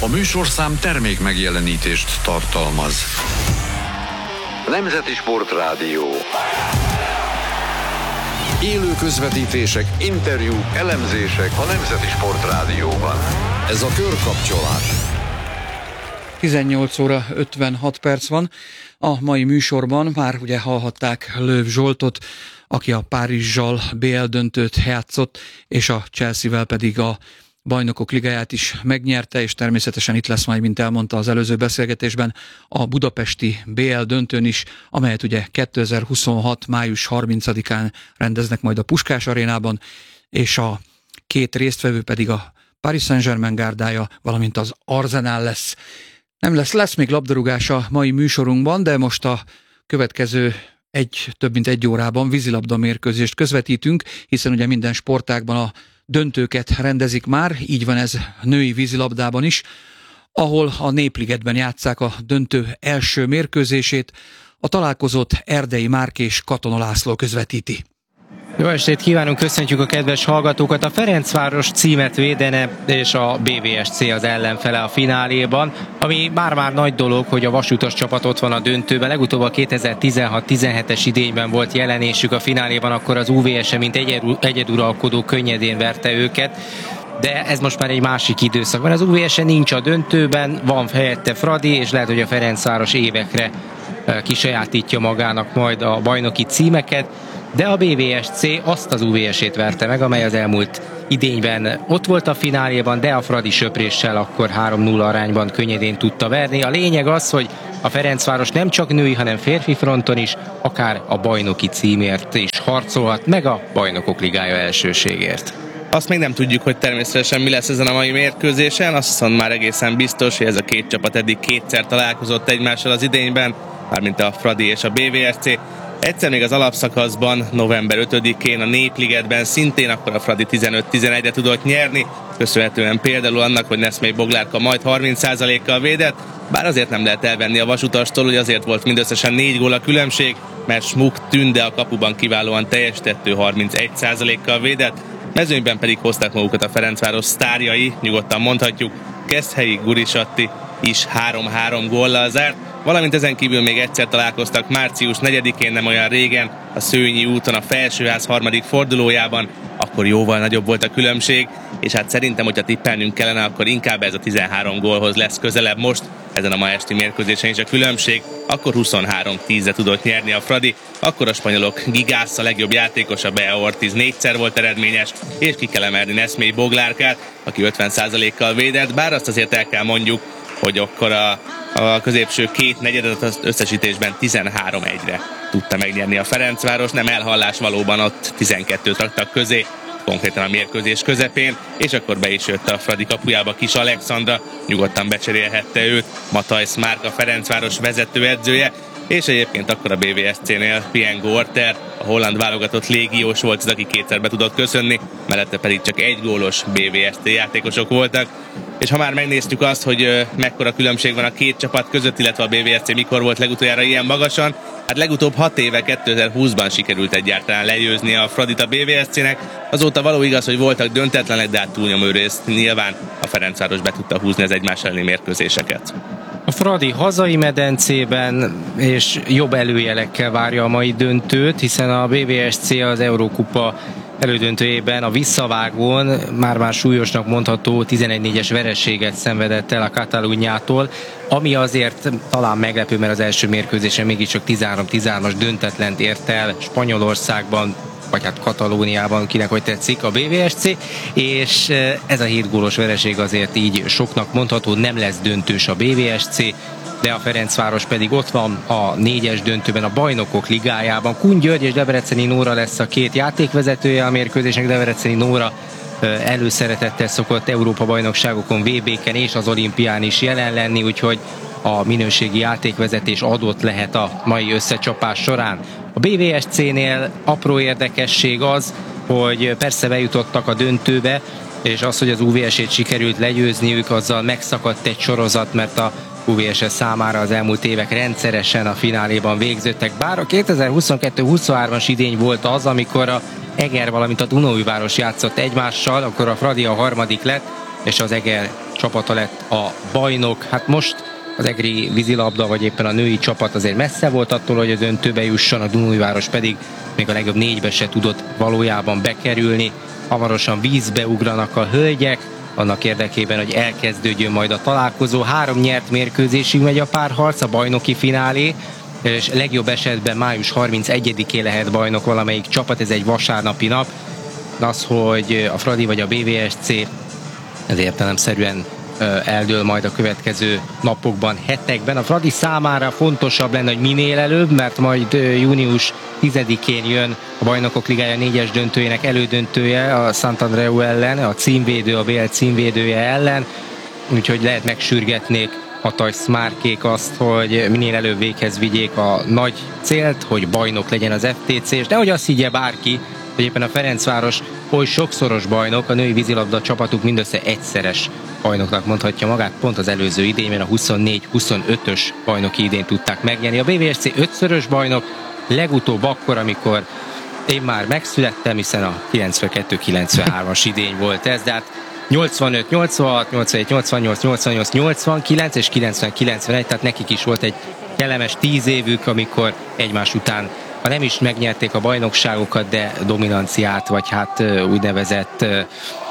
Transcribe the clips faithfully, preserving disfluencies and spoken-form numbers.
A műsorszám termék megjelenítést tartalmaz. Nemzeti Sportrádió. Élő közvetítések, interjúk, elemzések a Nemzeti Sportrádióban. Ez a Körkapcsolás. tizennyolc óra ötvenhat perc van. A mai műsorban már ugye hallhatták Löw Zsoltot, aki a Párizsal bé el döntőt játszott, és a Chelsea-vel pedig a Bajnokok Ligáját is megnyerte, és természetesen itt lesz majd, mint elmondta az előző beszélgetésben, a budapesti bé el döntőn is, amelyet ugye kétezer-huszonhat. május harmincadikán rendeznek majd a Puskás arénában, és a két résztvevő pedig a Paris Saint-Germain gárdája, valamint az Arsenal lesz. Nem lesz, lesz még labdarúgás a mai műsorunkban, de most a következő egy, több mint egy órában vízilabda mérkőzést közvetítünk, hiszen ugye minden sportágban a döntőket rendezik már, így van ez női vízilabdában is, ahol a Népligetben játsszák a döntő első mérkőzését. A találkozót Erdei Márk és Katona László közvetíti. Jó estét kívánunk, köszöntjük a kedves hallgatókat! A Ferencváros címet védene, és a bé vé es cé az ellenfele a fináléban, ami már-már nagy dolog, hogy a vasutas csapat ott van a döntőben. Legutóbb a kétezer-tizenhat tizenhetes idényben volt jelenésük a fináléban, akkor az u vé es-e mint egyeduralkodó könnyedén verte őket. De ez most már egy másik időszak van. Az u vé es-e nincs a döntőben, van helyette Fradi, és lehet, hogy a Ferencváros évekre kisajátítja magának majd a bajnoki címeket. De a bé vé es cé azt az u vé es-ét verte meg, amely az elmúlt idényben ott volt a fináléban, de a Fradi söpréssel akkor három nulla arányban könnyedén tudta verni. A lényeg az, hogy a Ferencváros nem csak női, hanem férfi fronton is, akár a bajnoki címért is harcolhat, meg a Bajnokok Ligája elsőségért. Azt még nem tudjuk, hogy természetesen mi lesz ezen a mai mérkőzésen, azt viszont már egészen biztos, hogy ez a két csapat eddig kétszer találkozott egymással az idényben, mármint a Fradi és a bé vé es cé. Egyszer még az alapszakaszban, november ötödikén a Népligetben szintén akkor a Fradi tizenöt tizenegyre tudott nyerni, köszönhetően például annak, hogy Neszmely Boglárka majd harminc százalékkal védett, bár azért nem lehet elvenni a vasutastól, hogy azért volt mindösszesen négy gól a különbség, mert Smuk Tünde a kapuban kiválóan teljesített, harmincegy százalékkal védett, mezőnyben pedig hozták magukat a Ferencváros sztárjai, nyugodtan mondhatjuk, Keszthelyi, Gurisatti is három-három góllal zárt, valamint ezen kívül még egyszer találkoztak március negyedikén, nem olyan régen, a Szőnyi úton a Felsőház harmadik fordulójában, akkor jóval nagyobb volt a különbség, és hát szerintem, hogyha tippelnünk kellene, akkor inkább ez a tizenhárom gólhoz lesz közelebb most, ezen a ma esti mérkőzésen is a különbség, akkor huszonhárom tízre tudott nyerni a Fradi, akkor a spanyolok Gigász a legjobb játékosa, Bea Ortiz négyszer volt eredményes, és ki kell emelni Neszmely Boglárkát, aki ötven százalékkal védett, bár azt azért el kell mondjuk, hogy akkor a, a középső két negyedet az összesítésben tizenhárom egyre tudta megnyerni a Ferencváros, nem elhallás, valóban ott tizenkettőt raktak közé, konkrétan a mérkőzés közepén, és akkor be is jött a Fradi kapujába Kis Alexandra, nyugodtan becserélhette őt, Matthijs Márk a Ferencváros vezetőedzője, és egyébként akkor a bé vé es cé-nél Piengo Orter, a holland válogatott légiós volt az, aki kétszer be tudott köszönni, mellette pedig csak egy gólos bé vé es cé játékosok voltak. És ha már megnéztük azt, hogy mekkora különbség van a két csapat között, illetve a bé vé es cé mikor volt legutoljára ilyen magasan, hát legutóbb hat éve, kétezer-húszban sikerült egyáltalán legyőzni a Fradit a bé vé es cé-nek. Azóta való igaz, hogy voltak döntetlenek, de hát túlnyomó részt nyilván a Ferencváros be tudta húzni az egymás elleni mérkőzéseket. A Fradi hazai medencében és jobb előjelekkel várja a mai döntőt, hiszen a bé vé es cé az Eurókupa elődöntőjében a visszavágón már-már súlyosnak mondható tizenegy négyes vereséget szenvedett el a Catalunyától, ami azért talán meglepő, mert az első mérkőzésen mégiscsak tizenhárom tizenhármas döntetlent ért el Spanyolországban, vagy hát Katalóniában, kinek hogy tetszik, a bé vé es cé, és ez a hét gólos vereség azért így soknak mondható, nem lesz döntős a bé vé es cé, de a Ferencváros pedig ott van a négyes döntőben, a Bajnokok Ligájában. Kun György és Debreceni Nóra lesz a két játékvezetője a mérkőzésnek. Debreceni Nóra előszeretettel szokott Európa-bajnokságokon, vé béken és az olimpián is jelen lenni, úgyhogy a minőségi játékvezetés adott lehet a mai összecsapás során. A bé vé es cé-nél apró érdekesség az, hogy persze bejutottak a döntőbe, és az, hogy az u vé es-ét sikerült legyőzniük, azzal megszakadt egy sorozat, mert a u vé es számára az elmúlt évek rendszeresen a fináléban végződtek. Bár a kétezer-huszonkettő huszonhármas idény volt az, amikor a Eger, valamint a Dunaújváros játszott egymással, akkor a Fradi a harmadik lett, és az Eger csapata lett a bajnok. Hát most az egri vízilabda, vagy éppen a női csapat azért messze volt attól, hogy a döntőbe jusson, a Dunaújváros pedig még a legjobb négybe se tudott valójában bekerülni. Hamarosan vízbe ugranak a hölgyek, annak érdekében, hogy elkezdődjön majd a találkozó. Három nyert mérkőzésig megy a párharc, a bajnoki finálé, és legjobb esetben május harmincegyedikén lehet bajnok valamelyik csapat, ez egy vasárnapi nap. Az, hogy a Fradi vagy a bé vé es cé ez értelemszerűen eldől majd a következő napokban, hetekben. A Fradi számára fontosabb lenne, hogy minél előbb, mert majd június tizedikén jön a Bajnokok Ligája négyes döntőjének elődöntője a Sant'Andreu ellen, a címvédő, a bé el címvédője ellen, úgyhogy lehet megsürgetnék a Tajsz-márkék azt, hogy minél előbb véghez vigyék a nagy célt, hogy bajnok legyen az ef té cé, és nehogy azt higgye bárki, hogy éppen a Ferencváros oly sokszoros bajnok, a női vízilabda csapatuk mindössze egyszeres bajnoknak mondhatja magát, pont az előző idényben a huszonnégy huszonötös bajnoki idén tudták megnyerni. A bé vé es cé ötszörös bajnok, legutóbb akkor, amikor én már megszülettem, hiszen a kilencvenkettő kilencvenhármas idény volt ez, de hát nyolcvanöt nyolcvanhat, nyolcvanhét nyolcvannyolc nyolcvannyolc nyolcvankilenc és kilencven kilencvenegy, tehát nekik is volt egy kellemes tíz évük, amikor egymás után, ha nem is megnyerték a bajnokságokat, de dominanciát, vagy hát úgynevezett ö,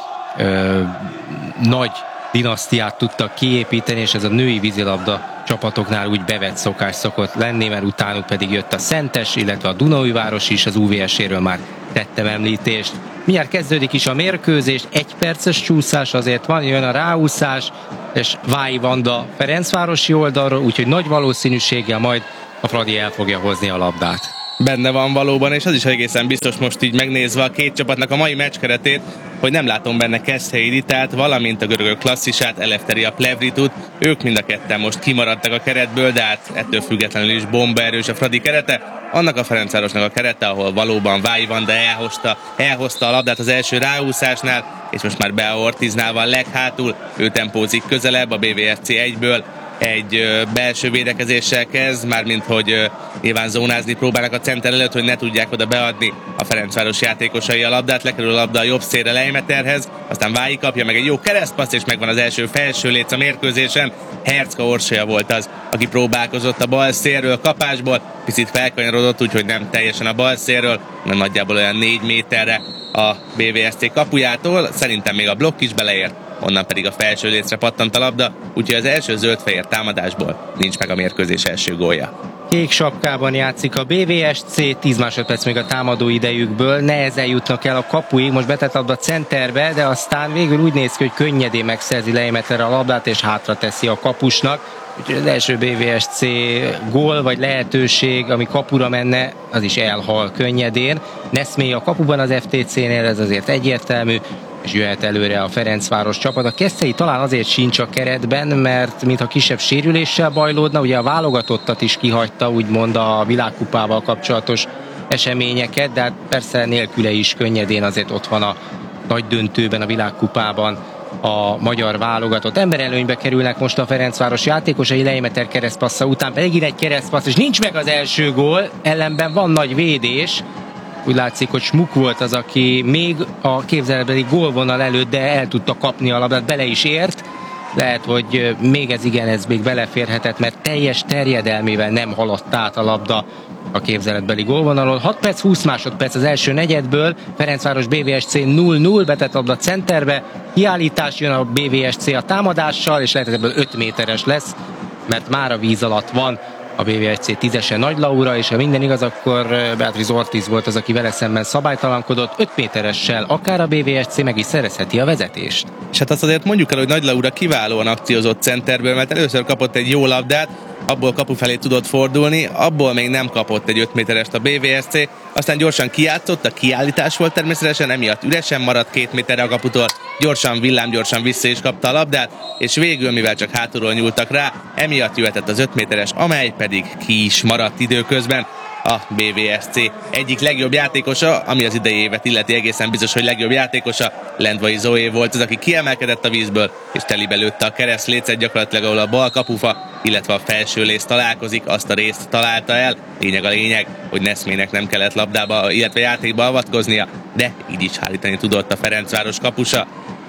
ö, nagy dinasztiát tudtak kiépíteni, és ez a női vízilabda csapatoknál úgy bevett szokás szokott lenni, mert utánuk pedig jött a Szentes, illetve a Dunaújváros is, az u vé es-éről már tettem említést. Mindjárt kezdődik is a mérkőzés, egy perces csúszás azért van, jön a ráúszás, és Vályi Vanda Ferencvárosi oldalról, úgyhogy nagy valószínűséggel majd a Fradi el fogja hozni a labdát. Benne van valóban, és az is egészen biztos most így megnézve a két csapatnak a mai meccs keretét, hogy nem látom benne Keszthelyi Ritát, valamint a görögök klasszisát, Eleftheria Plevritut. Ők mind a ketten most kimaradtak a keretből, de hát ettől függetlenül is bombaerős a Fradi kerete. Annak a Ferencvárosnak a kerete, ahol valóban Vályi Vanda elhozta, elhozta a labdát az első ráúszásnál, és most már Bea Ortiznál van leghátul, ő tempózik közelebb, a bé vé es cé egyből egy ö, belső védekezéssel kezd, mármint hogy ö, nyilván zónázni próbálnak a center előtt, hogy ne tudják oda beadni a Ferencváros játékosai a labdát, lekerül a labda a jobb szélre Leimeterhez, aztán Vályi kapja meg egy jó keresztpaszt, és megvan az első felső léc a mérkőzésen. Hercka Orsolya volt az, aki próbálkozott a bal szélről kapásból, picit felkanyarodott, úgyhogy nem teljesen a bal szélről, mert nagyjából olyan négy méterre a bé vé es cé kapujától, szerintem még a blokk is beleért, onnan pedig a felső lécre pattant a labda, úgyhogy az első zöld-fehér támadásból nincs meg a mérkőzés első gólja. Kék sapkában játszik a bé vé es cé, tíz másodperc még a támadó idejükből, nehezen jutnak el a kapuig, most betett labda centerbe, de aztán végül úgy néz ki, hogy könnyedén megszerzi Leimeter a labdát és hátra teszi a kapusnak. Úgyhogy az első bé vé es cé gól vagy lehetőség, ami kapura menne, az is elhal könnyedén. Neszmély a kapuban az ef té cénél, ez azért egyértelmű, és jöhet előre a Ferencváros csapat. A Keszthelyi talán azért sincs a keretben, mert mintha kisebb sérüléssel bajlódna, ugye a válogatottat is kihagyta, úgymond a világkupával kapcsolatos eseményeket, de hát persze nélküle is könnyedén azért ott van a nagy döntőben, a világkupában a magyar válogatott. Emberelőnybe kerülnek most a Ferencváros játékosai, Leimeter keresztpassza után pedig egy keresztpassz, és nincs meg az első gól, ellenben van nagy védés. Úgy látszik, hogy Smuk volt az, aki még a képzeletbeli gólvonal előtt, de el tudta kapni a labdát, bele is ért. Lehet, hogy még ez igen, ez még beleférhetett, mert teljes terjedelmével nem haladt át a labda a képzeletbeli gólvonalon. hat perc, húsz másodperc az első negyedből, Ferencváros bé vé es cé null null, betett labda centerbe, kiállítás, jön a bé vé es cé a támadással, és lehet, hogy ebből öt méteres lesz, mert már a víz alatt van a bé vé es cé tízese Nagy Laura, és ha minden igaz, akkor Beatriz Ortiz volt az, aki vele szemben szabálytalankodott, öt méteressel akár a bé vé es cé meg is szerezheti a vezetést. És hát azt azért mondjuk el, hogy Nagy Laura kiválóan akciózott centerből, mert először kapott egy jó labdát, abból kapu felé tudott fordulni, abból még nem kapott egy öt méterest a bé vé es cé, aztán gyorsan kijátszott, a kiállítás volt természetesen, emiatt üresen maradt két méterre a kaputól, gyorsan, villámgyorsan vissza is kapta a labdát, és végül, mivel csak hátulról nyúltak rá, emiatt jöhetett az öt méteres, amely pedig ki is maradt időközben. A bé vé es cé egyik legjobb játékosa, ami az idei évet illeti, egészen biztos, hogy legjobb játékosa, Lendvai Zoé volt az, aki kiemelkedett a vízből, és telibe lőtte a keresztlécet, gyakorlatilag ahol a bal kapufa, illetve a felső léc találkozik, azt a részt találta el. Lényeg a lényeg, hogy Neszmének nem kellett labdába, illetve játékba avatkoznia, de így is hárítani tudott a Ferencváros kapusa.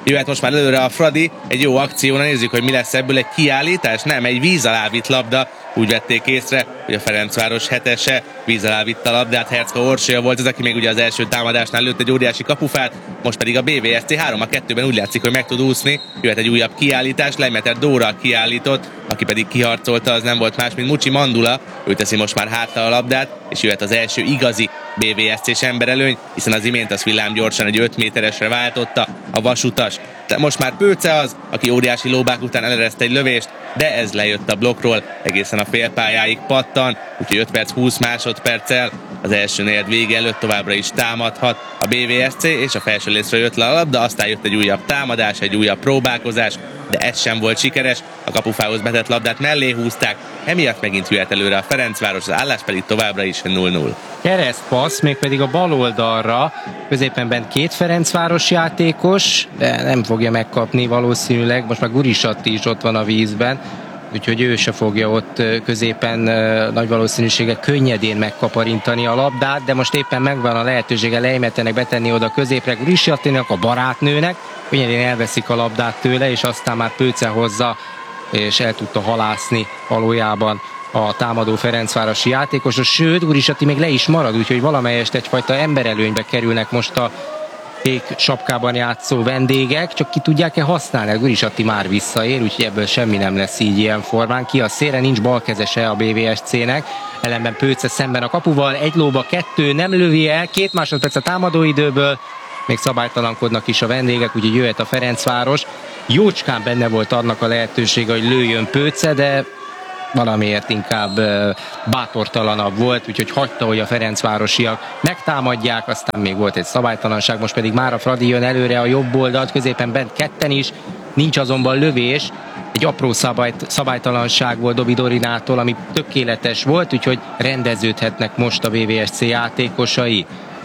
Jöhet most már előre a Fradi, egy jó akció, na nézzük, hogy mi lesz ebből, egy kiállítás, nem, egy víz alá vitt labda, úgy vették észre, hogy a Ferencváros hetese víz alá vitt a labdát, Hercka Orsolya volt az, aki még ugye az első támadásnál lőtt egy óriási kapufát, most pedig a bé vé es cé három a kettőben úgy látszik, hogy meg tud úszni, jöhet egy újabb kiállítás, Leimeter Dóra kiállított, aki pedig kiharcolta, az nem volt más, mint Mucsi Mandula, ő teszi most már hátra a labdát, és jöhet az első igazi bé vé es cés emberelőny, hiszen az imént az villámgyorsan egy öt méteresre váltotta a vasutas. De most már Pőce az, aki óriási lóbák után elereszte egy lövést, de ez lejött a blokkról, egészen a félpályáig pattan, úgyhogy öt perc húsz másodperccel az első negyed vége előtt továbbra is támadhat a bé vé es cé, és a felső lécről jött le a labda, aztán jött egy újabb támadás, egy újabb próbálkozás, de ez sem volt sikeres, a kapufához betett labdát mellé húzták, emiatt megint jöhet előre a Ferencváros, az állás pedig továbbra is nulla nulla. Keresztpassz, mégpedig a bal oldalra, középenben két Ferencváros játékos, de nem fogja megkapni valószínűleg, most már Gurisatti is ott van a vízben, úgyhogy ő se fogja ott középen nagy valószínűséggel könnyedén megkaparintani a labdát, de most éppen megvan a lehetősége Leimeternek betenni oda középre Gurisattinak, a barátnőnek, könnyedén elveszik a labdát tőle, és aztán már Pőce hozza, és el tudta halászni valójában a támadó ferencvárosi játékos, sőt, Gurisatti még le is marad, úgyhogy valamelyest egyfajta emberelőnybe kerülnek most a kék sapkában játszó vendégek, csak ki tudják-e használni? Gurisatti már visszaér, úgyhogy ebből semmi nem lesz így ilyen formán. Ki a szélre, nincs balkezese a bé vé es cének, ellenben Pőce szemben a kapuval, egy lóba kettő, nem lövi el, két másodperc a támadóidőből, még szabálytalankodnak is a vendégek, úgyhogy jöhet a Ferencváros. Jócskán benne volt annak a lehetősége, hogy lőjön Pőce, de valamiért inkább bátortalanabb volt, úgyhogy hagyta, hogy a ferencvárosiak megtámadják, aztán még volt egy szabálytalanság, most pedig már a Fradi jön előre a jobb oldalt, középen bent ketten is, nincs azonban lövés, egy apró szabályt, szabálytalanság volt Dobi Dorinától, ami tökéletes volt, úgyhogy rendeződhetnek most a bé vé es cé játékosai.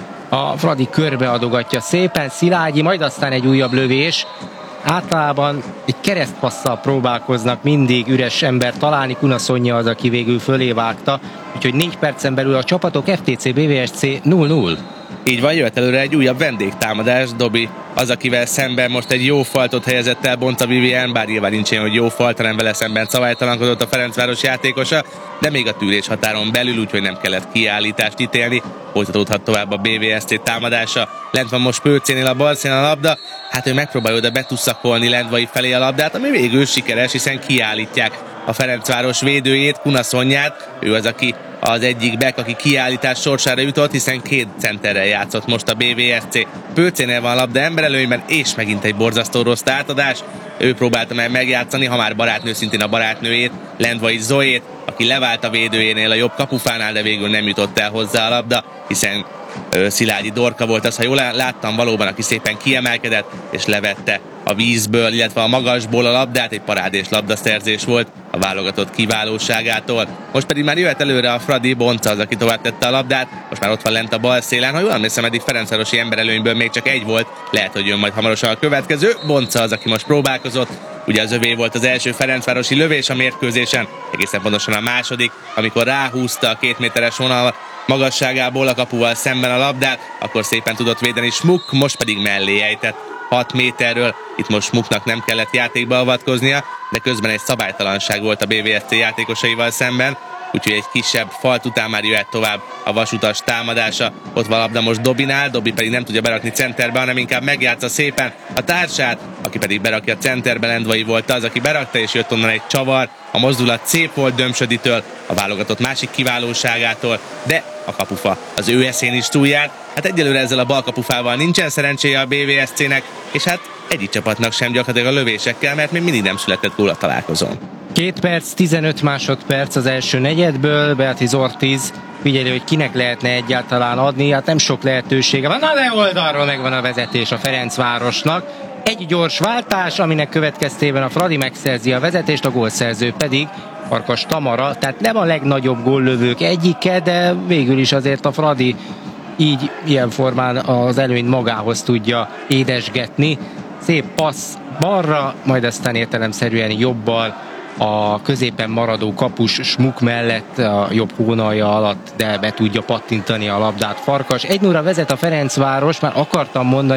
A Fradi körbeadogatja szépen, Szilágyi, majd aztán egy újabb lövés. Általában egy keresztpasszal próbálkoznak mindig üres ember találni, Kunaszonya az, aki végül fölé vágta, úgyhogy négy percen belül a csapatok ef té cé bé vé es cé nulla nulla. Így van, jöhet előre egy újabb vendégtámadás, Dobi az, akivel szemben most egy jó faltot helyezett el Bonca Vivien, bár nyilván nincs ilyen, hogy jó falt, hanem vele szemben szabálytalankodott a Ferencváros játékosa, de még a tűrés határon belül, úgyhogy nem kellett kiállítást ítélni, folytatódhat tovább a bé vé es cé támadása. Lent van most Pőcénél a bal színen a labda, hát ő megpróbálja oda betuszakolni Lendvai felé a labdát, ami végül sikeres, hiszen kiállítják a Ferencváros védőjét, Kunaszonyát, ő az, aki az egyik back, aki kiállítás sorsára jutott, hiszen két centerrel játszott most a bé vé es cé. Pőcénél van a labda emberelőnyben, és megint egy borzasztó rossz átadás. Ő próbálta meg megjátszani, ha már barátnő, szintén a barátnőjét, Lendvai Zoét, aki levált a védőjénél a jobb kapufánál, de végül nem jutott el hozzá a labda, hiszen Szilágyi Dorka volt az, ha jól láttam valóban, aki szépen kiemelkedett és levette a vízből, illetve a magasból a labdát, egy parádés labdaszerzés volt a válogatott kiválóságától. Most pedig már jöhet előre a Fradi, Bonca az, aki tovább tette a labdát, most már ott van lent a bal szélen, ha jól emlékszem, eddig Ferencvárosi emberelőnyből még csak egy volt, lehet, hogy jön majd hamarosan a következő. Bonca az, aki most próbálkozott, ugye az övé volt az első ferencvárosi lövés a mérkőzésen, egészen pontosan a második, amikor ráhúzta a két méteres vonal magasságából a kapuval szemben a labdát, akkor szépen tudott védeni Smuk, most pedig mellé ejtett hat méterről. Itt most Smuknak nem kellett játékba avatkoznia, de közben egy szabálytalanság volt a bé vé es cé játékosaival szemben, úgyhogy egy kisebb falt után már jöhet tovább a vasutas támadása. Ott van a labda most Dobinál, Dobi pedig nem tudja berakni centerbe, hanem inkább megjátsza szépen a társát, aki pedig berakja a centerbe. Lendvai volt az, aki berakta, és jött onnan egy csavar. A mozdulat szép volt Dömsöditől, a válogatott másik kiválóságától, de a kapufa az ő eszén is túljárt. Hát egyelőre ezzel a bal kapufával nincsen szerencséje a bé vé es cének, és hát egyik csapatnak sem gyakorlatilag a lövésekkel, mert még mindig nem született gól a találkozón. Két perc, tizenöt másodperc az első negyedből, Beatriz Ortiz figyeli, hogy kinek lehetne egyáltalán adni, hát nem sok lehetősége van, na de oldalról megvan a vezetés a Ferencvárosnak. Egy gyors váltás, aminek következtében a Fradi megszerzi a vezetést, a gólszerző pedig Farkas Tamara, tehát nem a legnagyobb góllövők egyike, de végül is azért a Fradi így ilyen formán az előnyt magához tudja édesgetni. Szép passz balra, majd aztán értelemszerűen jobbal a középen maradó kapus Smuk mellett a jobb hónalja alatt, de be tudja pattintani a labdát Farkas. egy nulla vezet a Ferencváros, már akartam mondani, hogy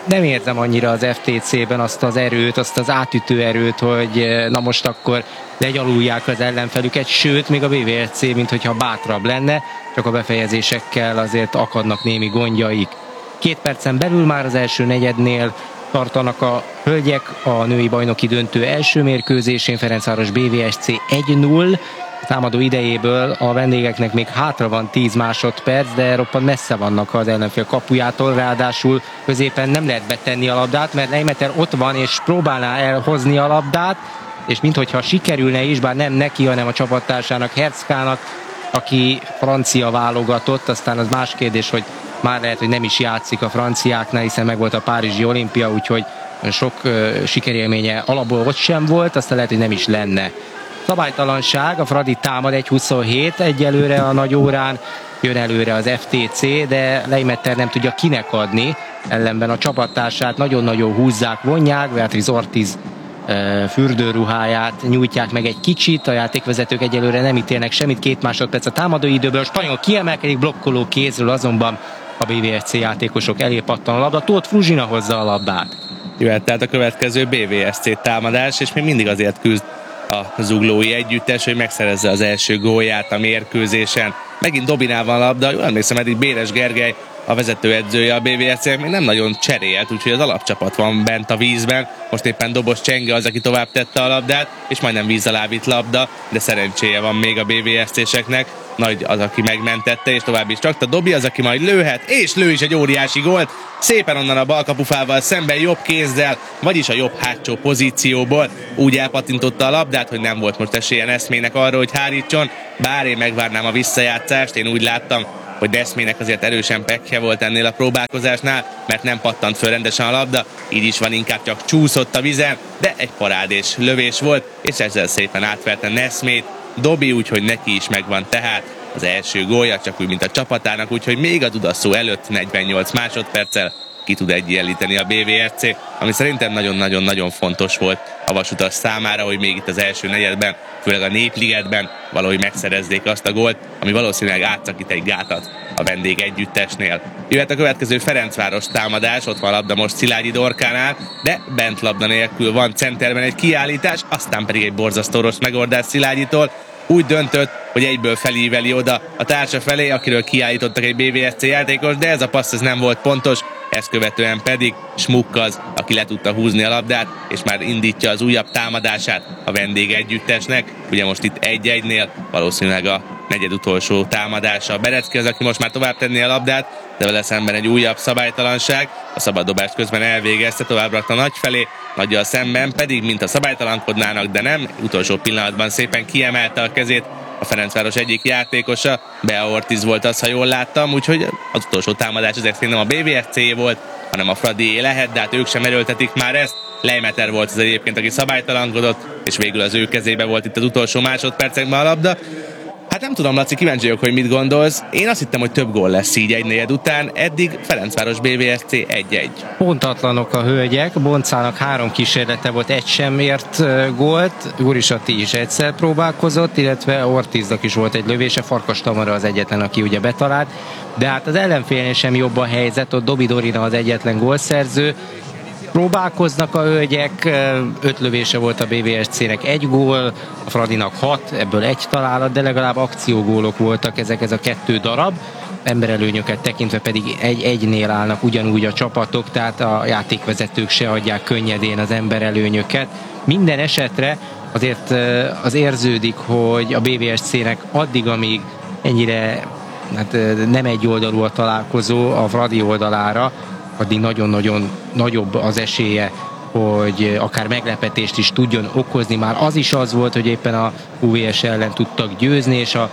nem érzem annyira az ef té cében azt az erőt, azt az átütő erőt, hogy na most akkor legyalulják az ellenfelüket, sőt, még a bé vé es cé, mint hogyha bátrabb lenne, csak a befejezésekkel azért akadnak némi gondjaik. Két percen belül már az első negyednél tartanak a hölgyek a női bajnoki döntő első mérkőzésén. Ferencváros bé vé es cé egy null. Támadó idejéből a vendégeknek még hátra van tíz másodperc, de roppant messze vannak az ellenfél kapujától, ráadásul középen nem lehet betenni a labdát, mert Leimeter ott van és próbálná elhozni a labdát, és minthogyha sikerülne is, bár nem neki, hanem a csapattársának, Herzkának, aki francia válogatott, aztán az más kérdés, hogy már lehet, hogy nem is játszik a franciáknál, hiszen megvolt a párizsi olimpia, úgyhogy sok uh, sikerélménye alapból ott sem volt, aztán lehet, hogy nem is lenne. Szabálytalanság, a Fradi támad egy huszonhét egyelőre a nagy órán, jön előre az ef té cé, de Leimeter nem tudja kinek adni, ellenben a csapattársát nagyon-nagyon húzzák, vonják, Beatriz Ortiz uh, fürdőruháját nyújtják meg egy kicsit, a játékvezetők egyelőre nem ítélnek semmit, két másodperc a támadó időből, a spanyol kiemelkedik blokkoló kézről, azonban a bé vé es cé játékosok elé pattan a labda, Tóth Fruzsina hozza a labdát. Jöhet tehát a következő bé vé es cé támadás, és még mindig azért küzd a zuglói együttes, hogy megszerezze az első gólját a mérkőzésen. Megint Dobinál van a labda, jól emlékszem, eddig Béres Gergely, a vezetőedzője a bé vé es cé-nek még nem nagyon cserélt, úgyhogy az alapcsapat van bent a vízben. Most éppen Dobos Csenge az, aki tovább tette a labdát, és majdnem víz alá vitt labda, de szerencséje van még a bé vé es cé-seknek. Nagy az, aki megmentette, és tovább is csakta. Dobi az, aki majd lőhet, és lő is egy óriási gólt. Szépen onnan a balkapufával szemben jobb kézzel, vagyis a jobb hátsó pozícióból. Úgy elpatintotta a labdát, hogy nem volt most esélyen Eszmének arra, hogy hárítson. Bár én megvárnám a visszajátszást, én úgy láttam, hogy Eszmének azért erősen pekje volt ennél a próbálkozásnál, mert nem pattant föl rendesen a labda, így is van, inkább csak csúszott a vizen, de egy parádés lövés volt, és ezzel szépen átverte Eszmét Dobi, úgyhogy neki is megvan tehát az első gólja, csak úgy, mint a csapatának, úgyhogy még a Dudasszó előtt negyvennyolc másodperccel ki tud egyenlíteni a bé vé es cé, ami szerintem nagyon-nagyon-nagyon fontos volt a Vasutas számára, hogy még itt az első negyedben, főleg a Népligetben valahogy megszerezzék azt a gólt, ami valószínűleg átszakít egy gátat a vendég együttesnél. Jöhet a következő Ferencváros támadás, ott van a labda most Szilágyi Dorkánál, de bent labda nélkül van centerben egy kiállítás, aztán pedig egy borzasztó rossz megoldás Szilágyitól. Úgy döntött, hogy egyből felíveli oda a társa felé, akiről kiállítottak egy bé vé es cé játékos, de ez a passz ez nem volt pontos, ezt követően pedig Smuk az, aki le tudta húzni a labdát, és már indítja az újabb támadását a vendég együttesnek. Ugye most itt egy-egynél valószínűleg a negyed utolsó támadása. A Berecki az, aki most már tovább tenné a labdát, de vele szemben egy újabb szabálytalanság. A szabaddobást közben elvégezte, tovább rakta Nagy felé, Nagyjal szemben pedig, mint a szabálytalankodnának, de nem, utolsó pillanatban szépen kiemelte a kezét a Ferencváros egyik játékosa, Bea Ortiz volt az, ha jól láttam, úgyhogy az utolsó támadás ezek nem a bé vé es cé volt, hanem a Fradié lehet, de hát ők sem erőltetik már ezt. Leimeter volt az egyébként, aki szabálytalankodott, és végül az ő kezébe volt itt az utolsó másodpercekben a labda. Hát nem tudom, Laci, kíváncsi vagyok, hogy mit gondolsz. Én azt hittem, hogy több gól lesz így egy negyed után, eddig Ferencváros bé vé es cé egy-egy. Pontatlanok a hölgyek, Boncának három kísérlete volt, egy sem ért gólt, Gurisati is egyszer próbálkozott, illetve Ortiznak is volt egy lövése, Farkas Tamara az egyetlen, aki ugye betalált, de hát az ellenfélnél sem jobb a helyzet, ott Dobi Dorina az egyetlen gólszerző. Próbálkoznak a hölgyek, öt lövése volt a bé vé es cé-nek, egy gól, a Fradinak hat, ebből egy találat, de legalább akciógólok voltak ezek, ez a kettő darab. Emberelőnyöket tekintve pedig egy-egynél állnak ugyanúgy a csapatok, tehát a játékvezetők se adják könnyedén az emberelőnyöket. Minden esetre azért az érződik, hogy a bé vé es cé-nek addig, amíg ennyire hát nem egy oldalú a találkozó a Fradi oldalára, addig nagyon-nagyon nagyobb az esélye, hogy akár meglepetést is tudjon okozni. Már az is az volt, hogy éppen a u vé es ellen tudtak győzni, és a,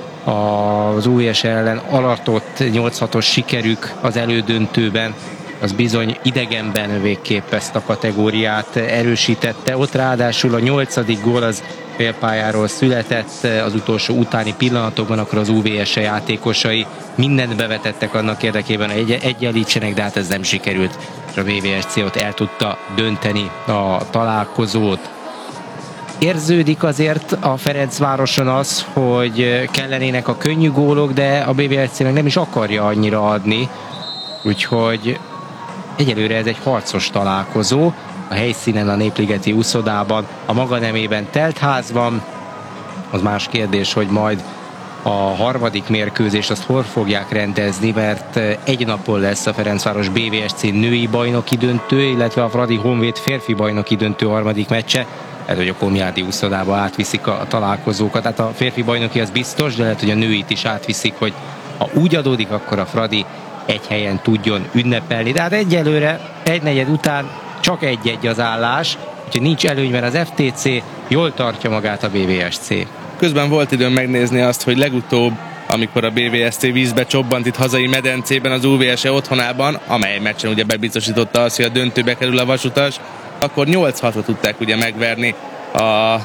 a, az u vé es ellen aratott nyolc hatos sikerük az elődöntőben, az bizony idegenben végképp ezt a kategóriát erősítette. Ott ráadásul a nyolcadik gól az félpályáról született, az utolsó utáni pillanatokban akkor az u vé es játékosai mindent bevetettek annak érdekében, hogy egy- egyenlítsenek, de hát ez nem sikerült, és a bé vé es cé ott el tudta dönteni a találkozót. Érződik azért a Ferencvároson az, hogy kellenének a könnyű gólok, de a bé vé es cé meg nem is akarja annyira adni, úgyhogy egyelőre ez egy harcos találkozó. A helyszínen, a Népligeti úszodában, a maga nemében teltházban. Az más kérdés, hogy majd a harmadik mérkőzést azt hol fogják rendezni, mert egy napon lesz a Ferencváros bé vé es cé női bajnoki döntő, illetve a Fradi Honvéd férfi bajnoki döntő harmadik meccse. Lehet, hogy a Komjádi úszodába átviszik a találkozókat. Tehát a férfi bajnoki az biztos, de lehet, hogy a nőit is átviszik, hogy ha úgy adódik, akkor a Fradi egy helyen tudjon ünnepelni. De hát egyelőre egy negyed után csak egy-egy az állás, úgyhogy nincs előnyben az ef té cé, jól tartja magát a bé vé es cé. Közben volt időm megnézni azt, hogy legutóbb, amikor a bé vé es cé vízbe csobbant itt hazai medencében az u vé es e otthonában, amely meccsen ugye bebiztosította azt, hogy a döntőbe kerül a Vasutas, akkor nyolc hatra tudták ugye megverni a,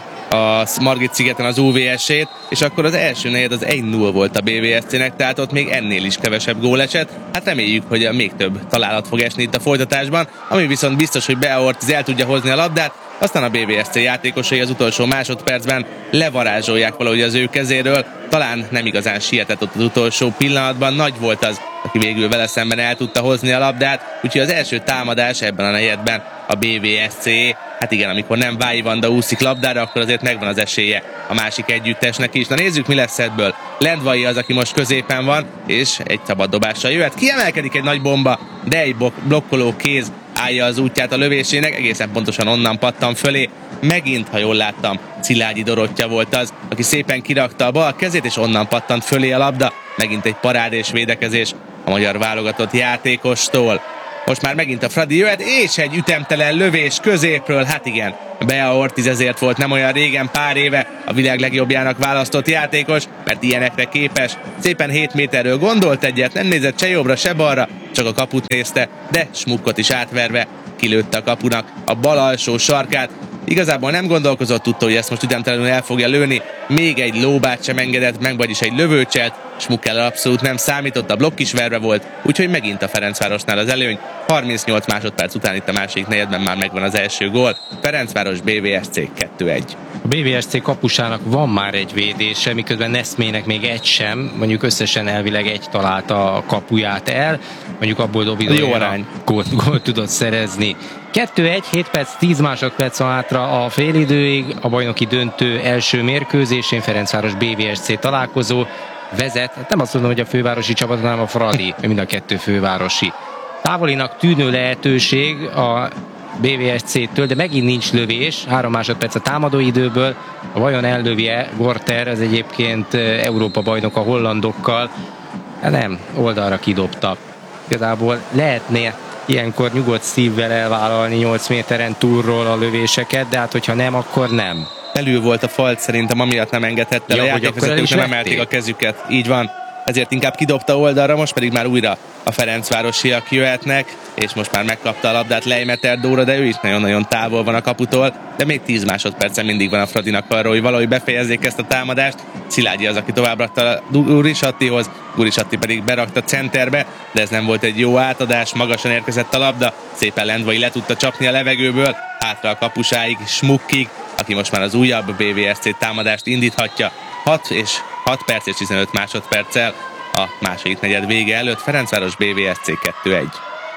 a Margit szigeten az u vé es-ét, és akkor az első negyed az egy null volt a bé vé es cé-nek, tehát ott még ennél is kevesebb gól esett. Hát reméljük, hogy még több találat fog esni itt a folytatásban, ami viszont biztos, hogy Bea Ortiz el tudja hozni a labdát, aztán a bé vé es cé játékosai az utolsó másodpercben levarázsolják valahogy az ő kezéről, talán nem igazán sietett ott az utolsó pillanatban, nagy volt az, aki végül vele szemben el tudta hozni a labdát, úgyhogy az első támadás ebben a negyedben a bé vé es cé, hát igen, amikor nem Vályi Vanda úszik labdára, akkor azért megvan az esélye a másik együttesnek is. Na nézzük, mi lesz ebből. Lendvai az, aki most középen van, és egy szabad dobással jöhet. Kiemelkedik egy nagy bomba, de egy blokkoló kéz állja az útját a lövésének, egészen pontosan onnan pattan fölé. Megint, ha jól láttam, Szilágyi Dorottya volt az, aki szépen kirakta a bal kezét, és onnan pattant fölé a labda. Megint egy parádés védekezés a magyar válogatott játékostól. Most már megint a Fradi jöhet, és egy ütemtelen lövés középről, hát igen, Bea Ortiz ezért volt nem olyan régen, pár éve a világ legjobbjának választott játékos, mert ilyenekre képes. Szépen hét méterről gondolt egyet, nem nézett se jobbra, se balra, csak a kaput nézte, de Smukkot is átverve kilőtte a kapunak a bal alsó sarkát. Igazából nem gondolkozott, tudta, hogy ezt most ütemtelenül el fogja lőni, még egy lóbát sem engedett meg, vagyis egy lövőcselt, Smukkel abszolút nem számított, a blokk is verve volt, úgyhogy megint a Ferencvárosnál az előny. harmincnyolc másodperc után itt a második negyedben már megvan az első gól. Ferencváros bé vé es cé kettő egy. A bé vé es cé kapusának van már egy védése, miközben Neszmének még egy sem, mondjuk összesen elvileg egy találta a kapuját el, mondjuk abból Dobi jó arány gólt, gólt tudott szerezni. kettő egy, hét perc, tíz másodperc van hátra a félidőig, a bajnoki döntő első mérkőzésén Ferencváros bé vé es cé találkozó vezet, nem azt mondom, hogy a fővárosi csapat, hanem a Fradi, mind a kettő fővárosi. Távolinak tűnő lehetőség a bé vé es cé-től, de megint nincs lövés, három másodperc a támadó időből, a vajon ellövi-e Gorter, ez egyébként Európa bajnok a hollandokkal, de nem, oldalra kidobta. Igazából lehetne ilyenkor nyugodt szívvel elvállalni nyolc méteren túlról a lövéseket, de hát hogyha nem, akkor nem. Belül volt a falt szerintem, amiatt nem engedhette ja, a játékvezetők, nem emelték a kezüket. Így van. Ezért inkább kidobta oldalra, most pedig már újra a ferencvárosiak jöhetnek, és most már megkapta a labdát Leimeter Dóra, de ő is nagyon-nagyon távol van a kaputól, de még tíz másodpercen mindig van a Fradinak arról, hogy valahogy befejezzék ezt a támadást. Szilágyi az, aki tovább rakta Gurisattihoz, Gurisatti pedig berakta centerbe, de ez nem volt egy jó átadás, magasan érkezett a labda, szépen Lendvai le tudta csapni a levegőből, hátra a kapusáig, Smukkig, aki most már az újabb bé vé es cé támadást indíthatja. hat és hat perc és tizenöt másodperccel a második negyed vége előtt. Ferencváros bé vé es cé kettő egy.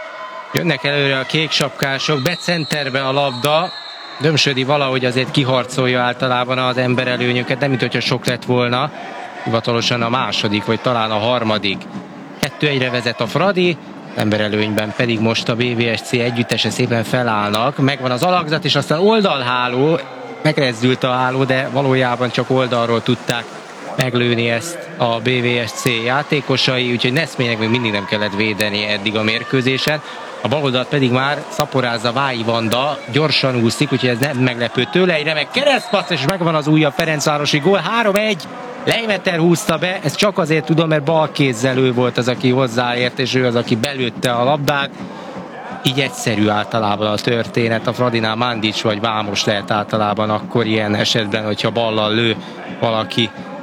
Jönnek előre a kék sapkások, becenterbe a labda, Dömsödi valahogy azért kiharcolja általában az emberelőnyöket, nem mint hogyha sok lett volna, hivatalosan a második, vagy talán a harmadik. kettő egyre vezet a Fradi, emberelőnyben pedig most a bé vé es cé együttese szépen felállnak, megvan az alakzat, és aztán oldalháló, megrezdült a háló, de valójában csak oldalról tudták meglőni ezt a bé vé es cé játékosai, úgyhogy Neszmének még mindig nem kellett védeni eddig a mérkőzésen. A baloldalt pedig már szaporázza Vályi Vanda, gyorsan úszik, úgyhogy ez nem meglepő tőle, egy remek keresztpassz, és megvan az újabb ferencvárosi gól, három egy, Leimeter húzta be, ezt csak azért tudom, mert bal kézzel ő volt az, aki hozzáért, és ő az, aki belőtte a labdát. Így egyszerű általában a történet, a Fradinál Mandic vagy Vámos lehet általában akkor ilyen esetben, hogyha ballal lő valaki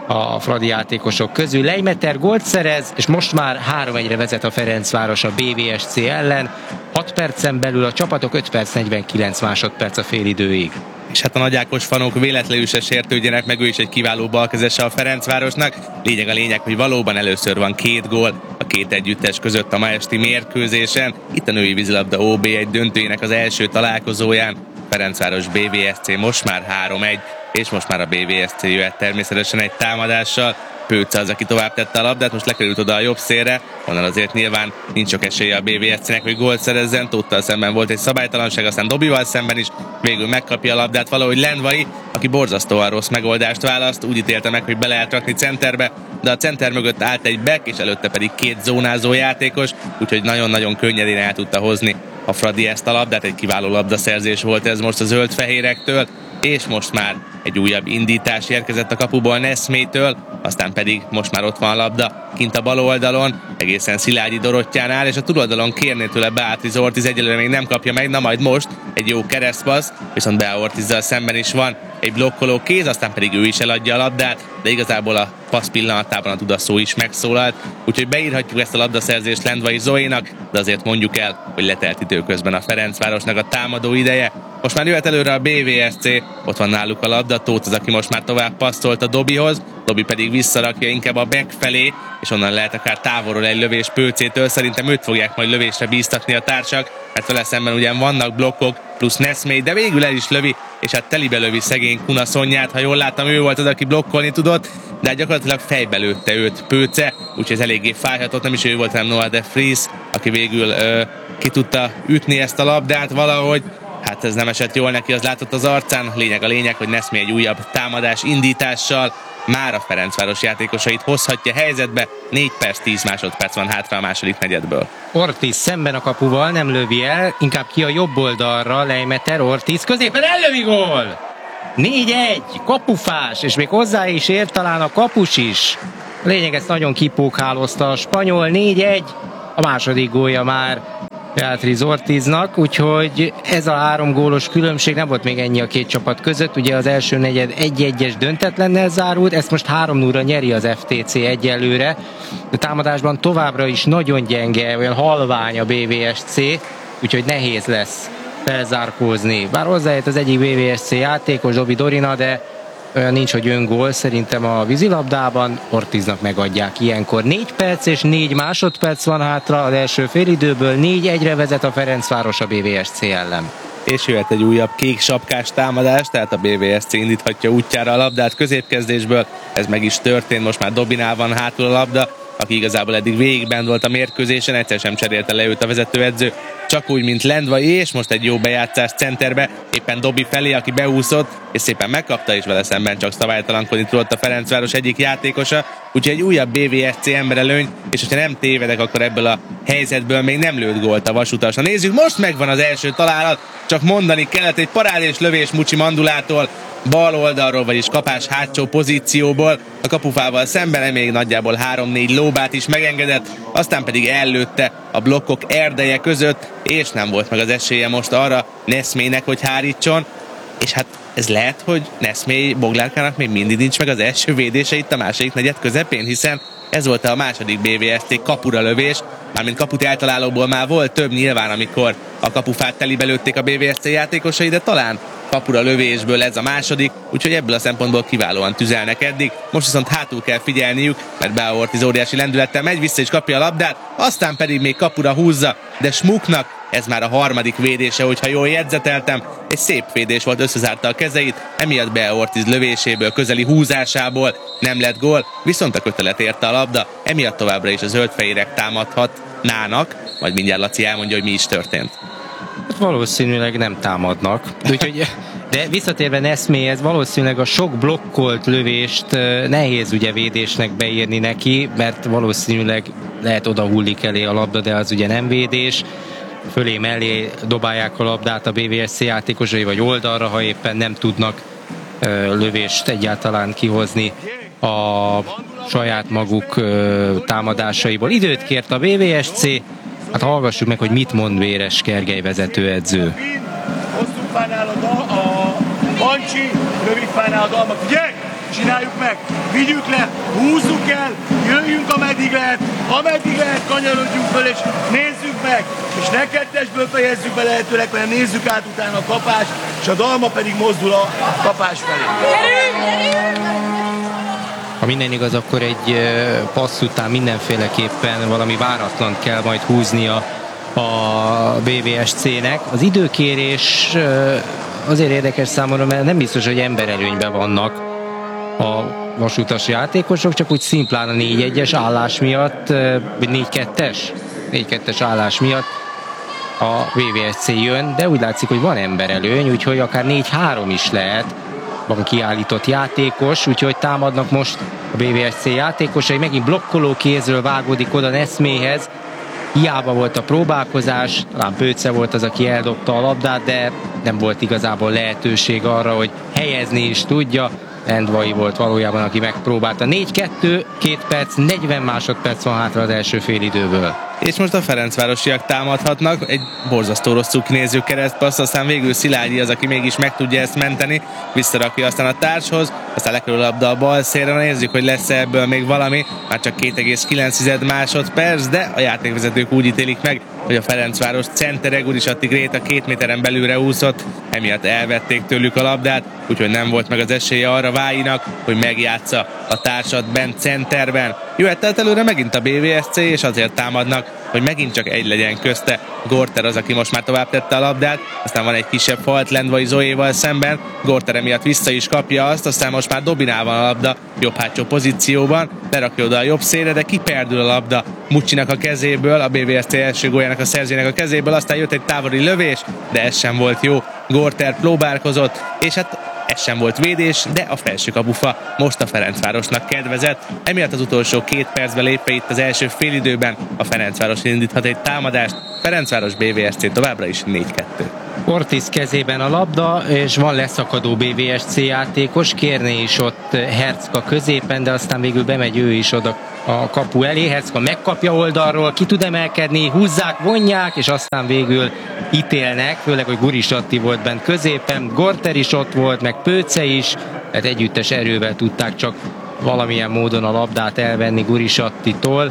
a Fradi játékosok közül. Leimeter gólt szerez, és most már három egyre vezet a Ferencváros a bé vé es cé ellen. hat percen belül a csapatok, öt perc negyvenkilenc másodperc a félidőig. És hát a Nagy Ákos fanok véletlenül se sértődjenek meg, ő is egy kiváló balkezese a Ferencvárosnak. Lényeg a lényeg, hogy valóban először van két gól a két együttes között a ma esti mérkőzésen. Itt a női vízilabda o bé egy döntőjének az első találkozóján. Ferencváros bé vé es cé most már három egy, és most már a bé vé es cé jöhet természetesen egy támadással. Pőce az, aki tovább tette a labdát, most lekerült oda a jobb szélre, onnan azért nyilván nincs sok esélye a bé vé es cének, hogy gólt szerezzen. Tóttal szemben volt egy szabálytalanság, aztán Dobival szemben is végül megkapja a labdát valahogy Lendvai, aki borzasztóan rossz megoldást választ, úgy ítélte meg, hogy be lehet rakni centerbe, de a center mögött állt egy back, és előtte pedig két zónázó játékos, úgyhogy nagyon-nagyon könnyedén el tudta hozni a Fradi ezt a labdát. Egy kiváló labdaszerzés volt ez most a zöld-fehérektől, és most már egy újabb indítás érkezett a kapuból Neszmétől, aztán pedig most már ott van a labda kint a bal oldalon, egészen Szilágyi Dorottyánál, és a túloldalon kérné tőle Beatriz Ortiz, egyelőre még nem kapja meg, na majd most egy jó keresztpassz, viszont Bea Ortizzal szemben is van egy blokkoló kéz, aztán pedig ő is eladja a labdát, de igazából a passz pillanatában a tudaszó is megszólalt, úgyhogy beírhatjuk ezt a labdaszerzést Lendvai Zoénak, de azért mondjuk el, hogy letelt időközben a Ferencvárosnak a támadó ideje. Most már jöhet előre a bé vé es cé, ott van náluk a labda, Tóth az, aki most már tovább passzolt a Dobihoz, Dobi pedig visszarakja inkább a back felé, és onnan lehet akár távolról egy lövés Pőcétől, szerintem őt fogják majd lövésre bíztatni a társak, mert vele szemben ugyan vannak blokkok, plusz Neszmé, de végül el is lövi, és hát telibe lövi szegény Kuna Szonyát, ha jól láttam, ő volt az, aki blokkolni tudott, de gyakorlatilag fejbe lőtte őt Pőce, úgyhogy ez eléggé fájhatott, nem is ő volt, hanem Noah de Vries, aki végül ö, ki tudta ütni ezt a labdát valahogy. Hát ez nem esett jól neki, az látott az arcán. Lényeg a lényeg, hogy Neszmé egy újabb támadás indítással már a Ferencváros játékosait hozhatja helyzetbe. négy perc, tíz másodperc van hátra a második negyedből. Ortiz szemben a kapuval, nem lövi el, inkább ki a jobb oldalra, Leimeter, Ortiz középen ellövi, gól! négy egy, kapufás, és még hozzá is ért talán a kapus is. A lényeg, ezt nagyon kipókhálozta a spanyol, négy egy, a második gólja már Beatriz Ortiznak, úgyhogy ez a három gólos különbség, nem volt még ennyi a két csapat között, ugye az első negyed egy egyes döntetlennel zárult, ezt most három nulla nyeri az ef té cé egyelőre, de támadásban továbbra is nagyon gyenge, olyan halvány a bé vé es cé, úgyhogy nehéz lesz felzárkózni. Bár hozzájött az egyik bé vé es cé játékos, Dobi Dorina, de olyan nincs, hogy öngól szerintem a vízilabdában, Ortiznak megadják ilyenkor. négy perc és négy másodperc van hátra az első félidőből, négy egyre vezet a Ferencváros a bé vé es cé ellen. És jöhet egy újabb kék sapkás támadás, tehát a bé vé es cé indíthatja útjára a labdát középkezdésből, ez meg is történt, most már Dobinál van hátul a labda, aki igazából eddig végigben volt a mérkőzésen, egyszer sem cserélte le őt a vezetőedző, csak úgy, mint Lendvai, és most egy jó bejátszás centerbe, éppen Dobi felé, aki beúszott, és szépen megkapta, és vele szemben csak szabálytalankodni tudott a Ferencváros egyik játékosa, úgyhogy egy újabb bé vé es cé emberelőny, és hogyha nem tévedek, akkor ebből a helyzetből még nem lőtt gólt a Vasutas. Na nézzük, most megvan az első találat, csak mondani kellett, egy parádés lövés Mucsi Mandulától, bal oldalról, vagyis kapás hátsó pozícióból, a kapufával szemben még nagyjából három-négy lóbát is megengedett, aztán pedig ellőtte a blokkok erdeje között, és nem volt meg az esélye most arra Neszmének, hogy hárítson, és hát ez lehet, hogy Neszmé Boglárkának még mindig nincs meg az első védése itt a második negyed közepén, hiszen ez volt a második bé vé es cé kapura lövés, mármint kaput eltalálóból már volt több nyilván, amikor a kapufát telibe lőtték a bé vé es cé játékosai, de talán kapura lövésből ez a második, úgyhogy ebből a szempontból kiválóan tüzelnek eddig. Most viszont hátul kell figyelniük, mert Bea Ortiz óriási lendülettel megy vissza és kapja a labdát, aztán pedig még kapura húzza, de Smuknak ez már a harmadik védése, hogyha jól jegyzeteltem. Egy szép védés volt, összezárta a kezeit, emiatt Bea Ortiz lövéséből, közeli húzásából nem lett gól, viszont a kötelet érte a labda, emiatt továbbra is a zöldfehérek támadhatnának, majd mindjárt Laci elmondja, hogy mi is történt. Hát valószínűleg nem támadnak. Úgyhogy, de visszatérve Neszméhez, valószínűleg a sok blokkolt lövést nehéz ugye védésnek beírni neki, mert valószínűleg lehet oda hullik elé a labda, de az ugye nem védés. Fölé mellé dobálják a labdát a bé vé es cé játékosai, vagy oldalra, ha éppen nem tudnak lövést egyáltalán kihozni a saját maguk támadásaiból. Időt kért a bé vé es cé, hát hallgassuk meg, hogy mit mond Véres Gergely vezetőedző. Hosszú fánál a, a Bancsi, rövid fánál a Dalma, figyelj! És csináljuk meg, vigyük le, húzzuk el, jöjjünk ameddig lehet, ameddig lehet kanyarodjunk föl, és nézzük meg, és ne kettesből fejezzük be lehetőleg, hanem nézzük át utána a kapást, és a dalma pedig mozdul a kapás felé. Ha minden igaz, akkor egy passz után mindenféleképpen valami váratlant kell majd húznia a bé vé es cé-nek. Az időkérés azért érdekes számomra, mert nem biztos, hogy emberelőnyben vannak a vasutas játékosok, csak úgy szimplán a négy egyes állás miatt, vagy négy kettes? négy kettes állás miatt a bé vé es cé jön, de úgy látszik, hogy van emberelőny, úgyhogy akár négy három is lehet. Van kiállított játékos, úgyhogy támadnak most a bé vé es cé játékosai. Megint blokkoló kézről vágódik oda Neszméhez. Hiába volt a próbálkozás, talán Pőce volt az, aki eldobta a labdát, de nem volt igazából lehetőség arra, hogy helyezni is tudja. Endvai volt valójában, aki megpróbálta. négy kettő, két perc, negyven másodperc van hátra az első félidőből. És most a ferencvárosiak támadhatnak, egy borzasztó rosszul kinéző keresztpassz, aztán végül Szilágyi az, aki mégis meg tudja ezt menteni, visszarakja aztán a társhoz, aztán lekerül a labda a bal szélre, nézzük, hogy lesz ebből még valami, már csak két egész kilenc másodperc, de a játékvezetők úgy ítélik meg, hogy a Ferencváros centere Gurisatti Gréta két méteren belülre úszott, emiatt elvették tőlük a labdát, úgyhogy nem volt meg az esélye arra Váinak, hogy megjátsza a társat bent centerben. Jöhet tehát előre megint a bé vé es cé, és azért támadnak, hogy megint csak egy legyen közte. Gorter az, aki most már tovább tette a labdát, aztán van egy kisebb falt Lendvai Zoéval szemben, Gorter emiatt vissza is kapja azt, aztán most már Dobinál van a labda jobb hátsó pozícióban, lerakja oda a jobb szélre, de kiperdül a labda Mucsinak a kezéből, a bé vé es cé első góljának a szerzőjének a kezéből, aztán jött egy távoli lövés, de ez sem volt jó. Gorter próbálkozott, és hát ez sem volt védés, de a felső kapufa most a Ferencvárosnak kedvezett. Emiatt az utolsó két percbe lépve itt az első félidőben a Ferencváros indíthat egy támadást. Ferencváros bé vé es cé továbbra is négy kettő. Ortiz kezében a labda, és van leszakadó bé vé es cé játékos, Kérné is ott Hercka középen, de aztán végül bemegy ő is oda a kapu elé. Hercka megkapja oldalról, ki tud emelkedni, húzzák, vonják, és aztán végül ítélnek, főleg, hogy Gurisatti volt bent középen, Gorter is ott volt, meg Pőce is, tehát együttes erővel tudták csak valamilyen módon a labdát elvenni Gurisattitól,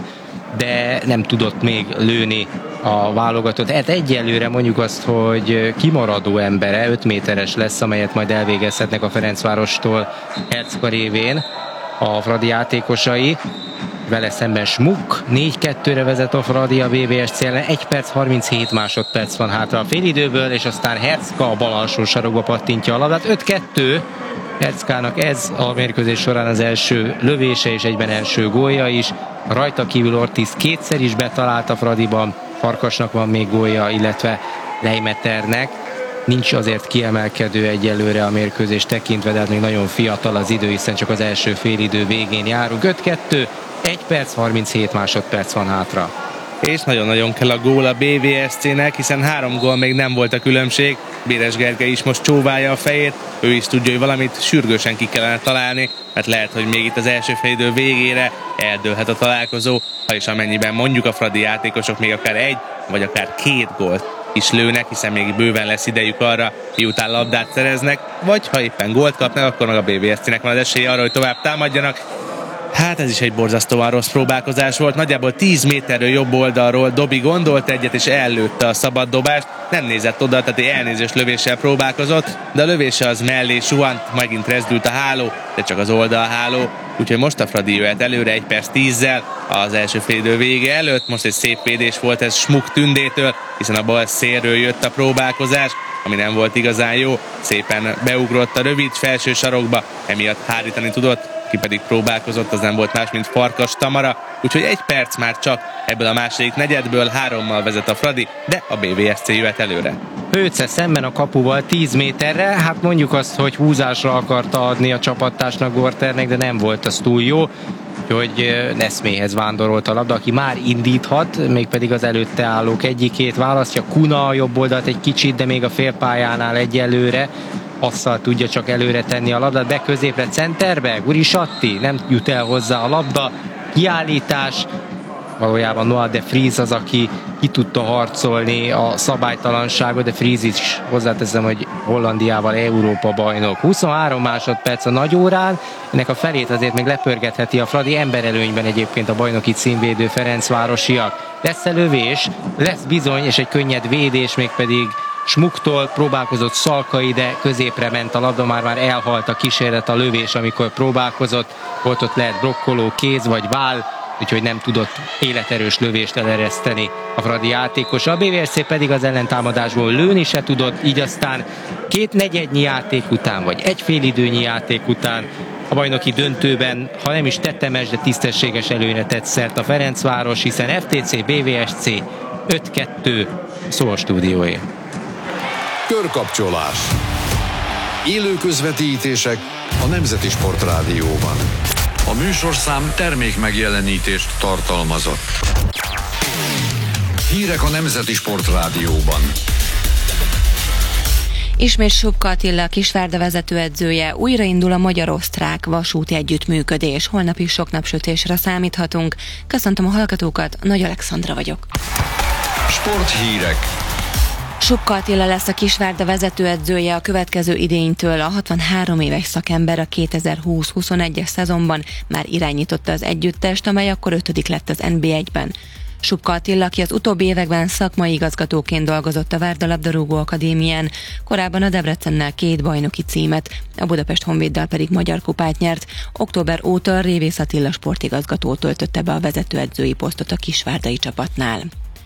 de nem tudott még lőni a válogatott. Hát egyelőre mondjuk azt, hogy kimaradó embere, öt méteres lesz, amelyet majd elvégezhetnek a Ferencvárostól Hercka révén a Fradi játékosai. Vele szemben Smuk, négy kettőre vezet a Fradi a bé vé es cé ellen, egy perc harminchét másodperc van hátra a félidőből, és aztán Hercka a bal alsó sarokba pattintja a labdát. öt kettő, Herckának ez a mérkőzés során az első lövése és egyben első gólja is. Rajta kívül Ortiz kétszer is betalált a Fradiban, Farkasnak van még gólja, illetve Leimeternek. Nincs azért kiemelkedő egyelőre a mérkőzés tekintve, de hát még nagyon fiatal az idő, hiszen csak az első félidő végén járunk. öt kettő, egy perc harminchét másodperc van hátra. És nagyon-nagyon kell a gól a bé vé es cé-nek, hiszen három gól még nem volt a különbség. Béres Gergely is most csóválja a fejét, ő is tudja, hogy valamit sürgősen ki kellene találni, mert lehet, hogy még itt az első félidő végére eldőlhet a találkozó, ha és amennyiben mondjuk a Fradi játékosok még akár egy, vagy akár két gólt is lőnek, hiszen még bőven lesz idejük arra, miután labdát szereznek, vagy ha éppen gólt kapnak, akkor meg a bé vé es cé-nek van az esélye arra, hogy tovább támadjanak. Hát ez is egy borzasztóan rossz próbálkozás volt. Nagyjából tíz méterről jobb oldalról Dobi gondolt egyet, és ellőtte a szabad dobást. Nem nézett oda, tehát egy elnézős lövéssel próbálkozott, de a lövése az mellé suhant, megint rezdült a háló, de csak az oldalháló. Úgyhogy most a Fradi jöhet előre egy perc tízzel az első félidő vége előtt. Most egy szép védés volt ez Smuk Tündétől, hiszen a bal szélről jött a próbálkozás, ami nem volt igazán jó. Szépen beugrott a rövid felső sarokba, emiatt hárítani tudott, ki pedig próbálkozott, az nem volt más, mint Farkas Tamara, úgyhogy egy perc már csak ebből a második negyedből, hárommal vezet a Fradi, de a bé vé es cé jöhet előre. Pőce szemben a kapuval tíz méterre, hát mondjuk azt, hogy húzásra akarta adni a csapattársnak Gorternek, de nem volt az túl jó, hogy Neszméhez vándorolt a labda, aki már indíthat, mégpedig az előtte állók egyikét választja. Kuna a jobb oldalt egy kicsit, de még a félpályánál egyelőre asszal tudja csak előre tenni a labdát, be középre centerbe, Gurisatti nem jut el hozzá a labda, kiállítás, valójában Noah de Vries az, aki ki tudta harcolni a szabálytalanságot, de Vries is hozzáteszem, hogy Hollandiával Európa bajnok. huszonhárom másodperc a nagy órán, ennek a felét azért még lepörgetheti a Fradi, emberelőnyben egyébként a bajnoki címvédő ferencvárosiak. Lesz lövés, lesz bizony, és egy könnyed védés, mégpedig Smuktól próbálkozott Szalkai, de középre ment a labda, már már elhalt a kísérlet, a lövés, amikor próbálkozott, volt ott lehet blokkoló kéz vagy váll, úgyhogy nem tudott életerős lövést elereszteni a Fradi játékos. A bé vé es cé pedig az ellentámadásból lőni se tudott, így aztán két negyednyi játék után, vagy egy félidőnyi játék után a bajnoki döntőben, ha nem is tetemes, de tisztességes előnyre tett szert a Ferencváros, hiszen ef té cé bé vé es cé öt kettő, szó a stúdióé. Körkapcsolás. Élő közvetítések a Nemzeti Sportrádióban. A műsorszám termék megjelenítést tartalmazott. Hírek a Nemzeti Sportrádióban. Ismét Subka Attila, a Kisvárda vezetőedzője, újraindul a magyar-osztrák vasúti együttműködés. Holnap is sok napsütésre számíthatunk. Köszöntöm a hallgatókat, Nagy Alexandra vagyok. Sporthírek. Subka Attila lesz a Kisvárda vezetőedzője a következő idénytől. A hatvanhárom éves szakember a kétezer-húsz-huszonegyes szezonban már irányította az együttest, amely akkor ötödik lett az en bé egyben. Subka Attila, aki az utóbbi években szakmai igazgatóként dolgozott a Várda Labdarúgó Akadémián, korábban a Debrecennel két bajnoki címet, a Budapest Honvéddal pedig magyar kupát nyert. Október óta Révész Attila sportigazgató töltötte be a vezetőedzői posztot a kisvárdai csapatnál.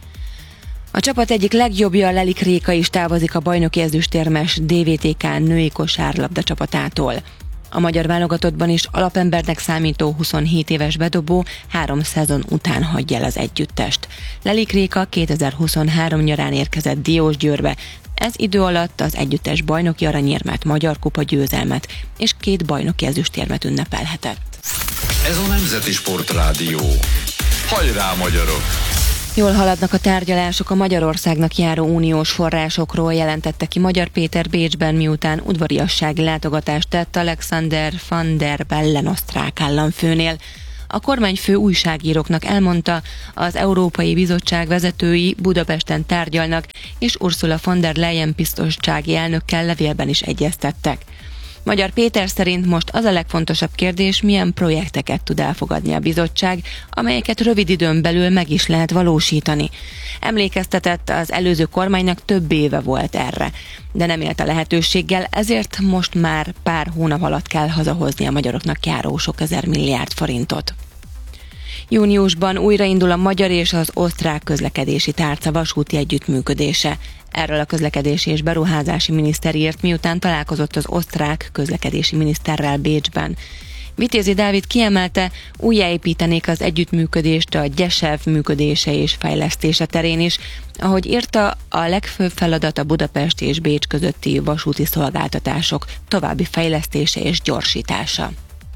A csapat egyik legjobbja, Lelik Réka is távozik a bajnoki ezüstérmes dé vé té ká női kosárlabda csapatától. A magyar válogatottban is alapembernek számító huszonhét éves bedobó három szezon után hagyja el az együttest. Lelik Réka kétezer-huszonhárom nyarán érkezett Diósgyőrbe. Ez idő alatt az együttes bajnoki aranyérmet, magyar kupa győzelmet és két bajnoki ezüstérmet ünnepelhetett. Ez a Nemzeti Sportrádió. Hajrá, magyarok! Jól haladnak a tárgyalások a Magyarországnak járó uniós forrásokról, jelentette ki Magyar Péter Bécsben, miután udvariassági látogatást tett Alexander van der Bellen osztrák államfőnél. A kormányfő újságíróknak elmondta, az Európai Bizottság vezetői Budapesten tárgyalnak, és Ursula von der Leyen biztonsági elnökkel levélben is egyeztettek. Magyar Péter szerint most az a legfontosabb kérdés, milyen projekteket tud elfogadni a bizottság, amelyeket rövid időn belül meg is lehet valósítani. Emlékeztetett, az előző kormánynak több éve volt erre, de nem élt a lehetőséggel, ezért most már pár hónap alatt kell hazahozni a magyaroknak járó sok ezer milliárd forintot. Júniusban újraindul a magyar és az osztrák közlekedési tárca vasúti együttműködése. Erről a közlekedési és beruházási miniszter írt, miután találkozott az osztrák közlekedési miniszterrel Bécsben. Vitézi Dávid kiemelte, újjáépítenék az együttműködést a Gyesev működése és fejlesztése terén is. Ahogy írta, a legfőbb feladat a Budapest és Bécs közötti vasúti szolgáltatások további fejlesztése és gyorsítása.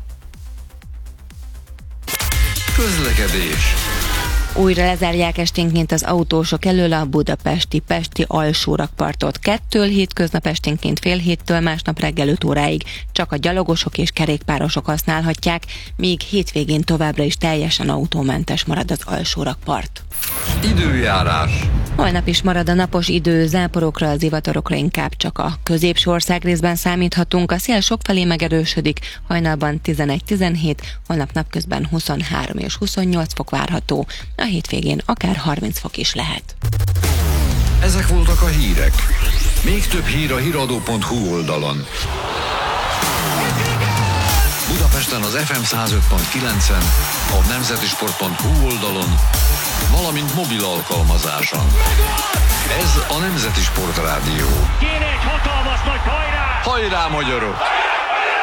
Közlekedés. Újra lezárják esténként az autósok elől a budapesti Pesti alsórakpartot. Kettől hétköznap esténként fél héttől másnap reggel öt óráig csak a gyalogosok és kerékpárosok használhatják, míg hétvégén továbbra is teljesen autómentes marad az alsórakpart. Időjárás. Holnap is marad a napos idő, záporokra, az zivatarokra inkább csak a középső országrészben számíthatunk, a szél sokfelé megerősödik, hajnalban tizenegy-tizenhét, holnap napközben huszonhárom és huszonnyolc fok várható, a hétvégén akár harminc fok is lehet. Ezek voltak a hírek. Még több hír a híradó pont hu oldalon. Budapesten az ef em száz öt pont kilencen, a nemzetisport pont hu oldalon, valamint mobil alkalmazáson. Ez a Nemzeti Sportrádió. Kéne egy hatalmas nagy hajrá! Hajrá, magyarok!